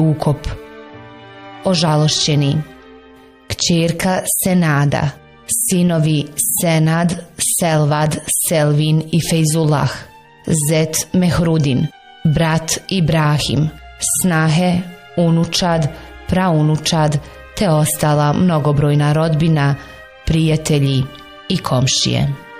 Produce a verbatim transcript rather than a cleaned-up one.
ukop. Ožalošćeni. Kćerka Senada, sinovi Senad, Selvad, Selvin i Fejzullah, zet Mehrudin, brat Ibrahim, snahe, unučad, praunučad, te ostala mnogobrojna rodbina, prijatelji i komšije.